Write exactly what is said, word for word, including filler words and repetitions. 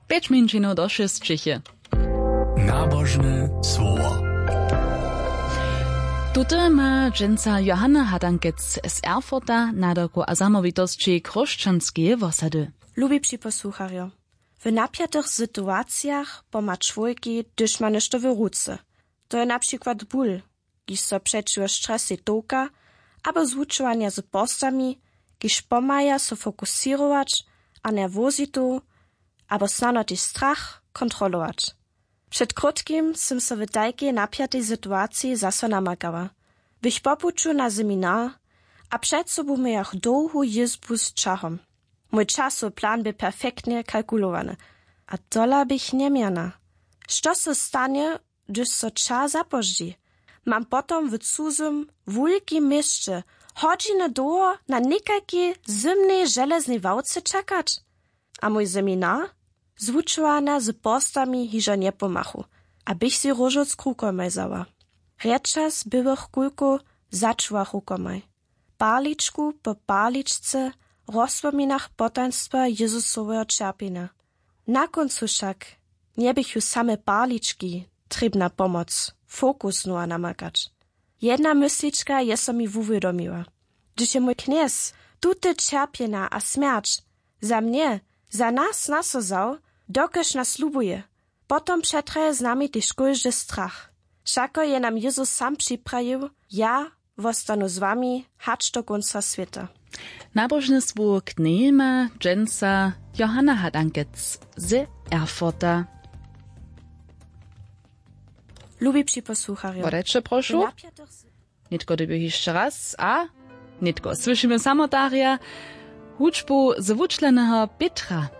Pięć minut do szóstej. Nabożne słowo. Tutaj ma dżęca Johanna Hadankec z Erfurta na doku a zamowitości chrześcijańskiej osady. Lubi przyposłuchario. W napiętych sytuacjach pomá człowieki, gdyż ma nešto w ruce. To je na przykład ból, gdyż so przeciwuje stresy toka, albo zvučovanie z postami, gdyż pomaja so fokusirować, a nerwozitu, albo snano też strach kontrolować. Przed krótkim som so w tajkiej napiętej sytuacji zaso namakała. Bych popuczu na seminar, a przed sobą miałach długu jezbu z czachom. Mój czasoplan by perfektnie kalkulowany, a dola bych nie miana. Co se stanie, gdyż so czas zapożdzi? Mam potom w cudzym, wulkim mieście hodzinę długo na niekajkie zimnej żeleznej wałce czekać. A mój seminar? Zvučowana z postami hižo nie pomachu, abych si różoc krukomaj zała. Rečas byłych kulku začuwach rukomaj. Parliczku po parliczce rozpominach potaństwa Jezusowego cierpienia. Na końcu však nie bych ju same parliczki trebna pomoc, fokus nua namakać. Jedna mysliczka je so mi wuwiadomiła. Gdyż je mój kniez tute cierpienia a śmierć za mnie, za nas nasozał, dokeż nas lubuje. Potom przetraje z nami też każdy strach. Wszako je nam Jezus sam przyprawił, ja wostanu z wami, hacz do końca świata. Nabożne słowo knema dżęca Johanna Hadankec z Erfurta. Lubi przyposłuchario. Podejdźcie proszę. Nitko dyby jeszcze raz, a nitko. Słyszymy samo Daria, huczbu z wuczlenego Petra.